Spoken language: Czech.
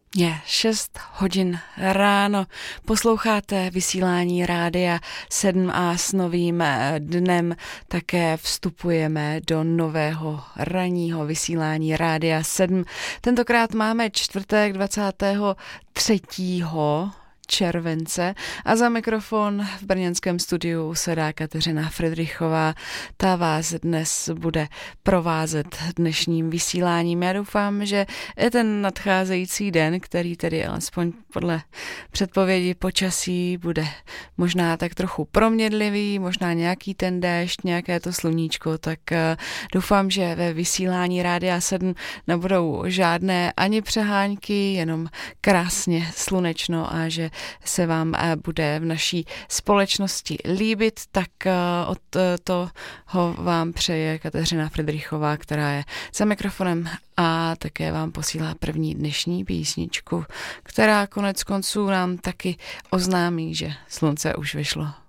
Je 6 hodin ráno, posloucháte vysílání Rádia 7 a s novým dnem také vstupujeme do nového ranního vysílání Rádia 7. Tentokrát máme čtvrtek 23. července a za mikrofon v brněnském studiu sedá Kateřina Fridrichová. Ta vás dnes bude provázet dnešním vysíláním. Já doufám, že je ten nadcházející den, který tedy alespoň podle předpovědi počasí bude možná tak trochu proměnlivý, možná nějaký ten déšť, nějaké to sluníčko, tak doufám, že ve vysílání Rádia 7 nebudou žádné ani přehánky, jenom krásně slunečno a že se vám bude v naší společnosti líbit, tak od toho vám přeje Kateřina Fridrichová, která je za mikrofonem a také vám posílá první dnešní písničku, která konec konců nám taky oznámí, že slunce už vyšlo.